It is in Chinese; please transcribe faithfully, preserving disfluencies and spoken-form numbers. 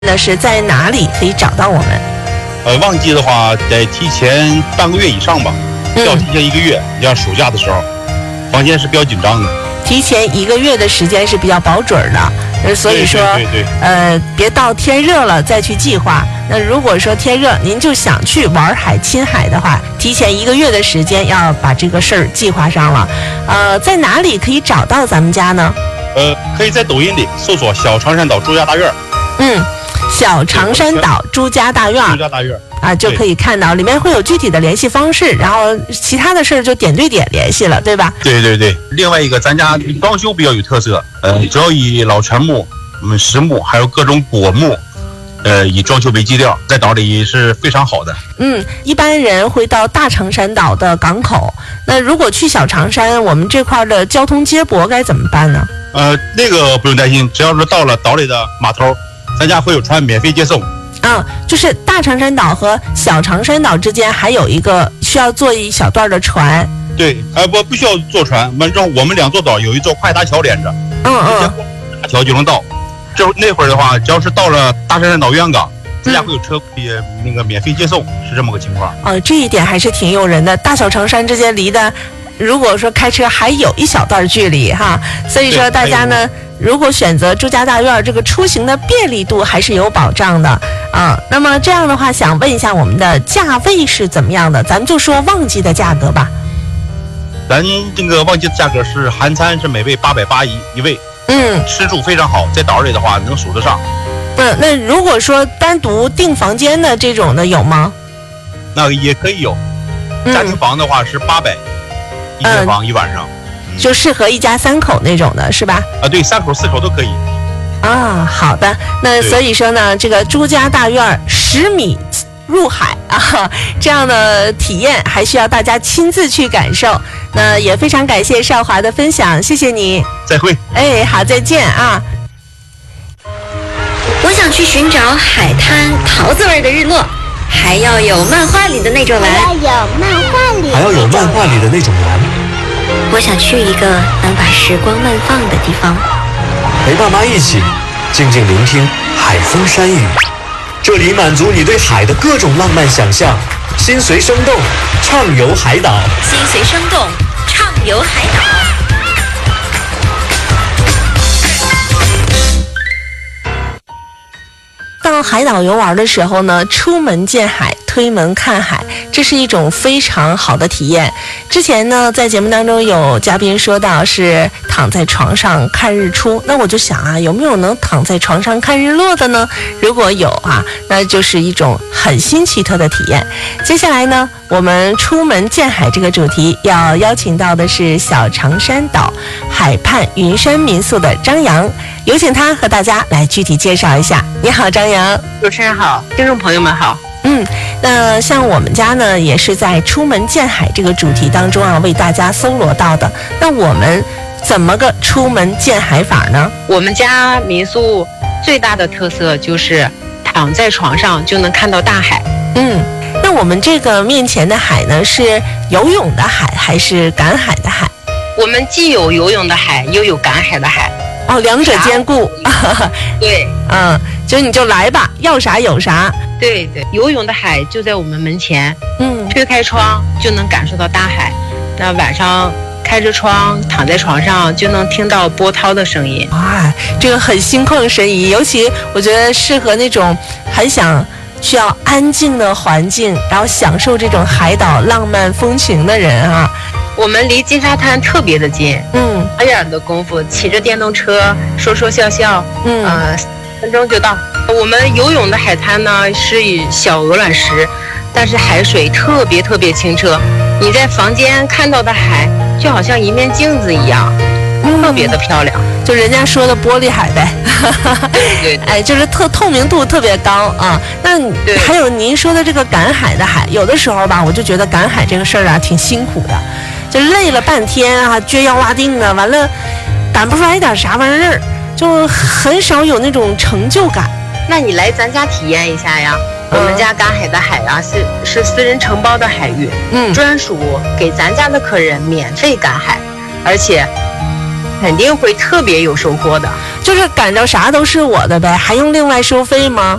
那是在哪里可以找到我们？ 呃，旺季的话得提前半个月以上吧，要提前一个月。你像暑假的时候，房间是比较紧张的。 提前一个月的时间是比较保准的，呃，所以说， 对对对对呃，别到天热了再去计划。那如果说天热，您就想去玩海、亲海的话，提前一个月的时间要把这个事儿计划上了。呃，在哪里可以找到咱们家呢？ 呃，可以在抖音里搜索“小长山岛朱家大院”。 嗯。小长山岛朱家大院， 朱家大院啊，就可以看到里面会有具体的联系方式，然后其他的事儿就点对点联系了，对吧？ 对对对。另外一个，咱家装修比较有特色，呃，主要以老全木、我们实木还有各种果木，呃，以装修为基调，在岛里是非常好的。 嗯，一般人会到大长山岛的港口，那如果去小长山，我们这块的交通接驳该怎么办呢？ 呃，那个不用担心，只要是到了岛里的码头，咱家会有船免费接送。 啊，就是大长山岛和小长山岛之间还有一个需要坐一小段的船。 对，呃，不不需要坐船，反正我们两座岛有一座快达桥连着， 嗯嗯， 大桥就能到。这那会儿的话，只要是到了大长山岛渔港，咱家会有车也那个免费接送，是这么个情况。 哦，这一点还是挺诱人的。大小长山之间离的，如果说开车还有一小段距离哈，所以说大家呢，如果选择朱家大院，这个出行的便利度还是有保障的啊。那么这样的话，想问一下我们的价位是怎么样的？咱们就说旺季的价格吧。 咱这个旺季的价格是含餐是每位八百八一一位， 嗯， 吃住非常好，在岛里的话能数得上。 嗯，那如果说单独订房间的这种的有吗？ 那个也可以有，家庭房的话是八百、嗯，一间房一晚上。 就适合一家三口那种的是吧？ 啊，对，三口四口都可以。 啊，好的。那所以说呢，这个朱家大院十米入海啊，这样的体验还需要大家亲自去感受。那也非常感谢少华的分享，谢谢你。 再会。 哎，好，再见啊。 我想去寻找海滩桃子味的日落，还要有漫画里的那种蓝， 还要有漫画里， 还要有漫画里的那种蓝。 我想去一个能把时光慢放的地方， 陪爸妈一起静静聆听海风山雨，这里满足你对海的各种浪漫想象。心随生动，畅游海岛。 心随生动，畅游海岛。 到海岛游玩的时候呢，出门见海，推门看海，这是一种非常好的体验。之前呢，在节目当中有嘉宾说到是躺在床上看日出，那我就想啊，有没有能躺在床上看日落的呢？如果有啊，那就是一种很新奇特的体验。接下来呢，我们出门见海这个主题要邀请到的是小长山岛海畔云山民宿的张扬，有请他和大家来具体介绍一下。你好，张扬。 主持人好，听众朋友们好。 嗯，那像我们家呢，也是在出门见海这个主题当中啊，为大家搜罗到的。那我们怎么个出门见海法呢？ 我们家民宿最大的特色就是躺在床上就能看到大海。 嗯，那我们这个面前的海呢，是游泳的海还是赶海的海？ 我们既有游泳的海，又有赶海的海。 哦，两者兼顾。 对， 嗯，就你就来吧，要啥有啥。 对对，游泳的海就在我们门前， 嗯， 推开窗就能感受到大海。那晚上开着窗躺在床上就能听到波涛的声音。 哇，这个很心旷神怡，尤其我觉得适合那种很想需要安静的环境，然后享受这种海岛浪漫风情的人啊。 我们离金沙滩特别的近， 嗯， 一点的功夫，骑着电动车说说笑笑， 嗯， 呃，三分钟就到。我们游泳的海滩呢是以小鹅卵石，但是海水特别特别清澈，你在房间看到的海就好像一面镜子一样， 嗯、 特别的漂亮， 就人家说的玻璃海呗。 对， 哎，就是特透明度特别高啊。那还有您说的这个赶海的海，有的时候吧，我就觉得赶海这个事儿啊挺辛苦的，就累了半天啊，撅腰拉腚的，完了赶不出来点啥玩意儿，就很少有那种成就感。 那你来咱家体验一下呀。我们家赶海的海啊，是是私人承包的海域， 嗯， 专属给咱家的客人免费赶海，而且肯定会特别有收获的。 就是赶着啥都是我的呗，还用另外收费吗？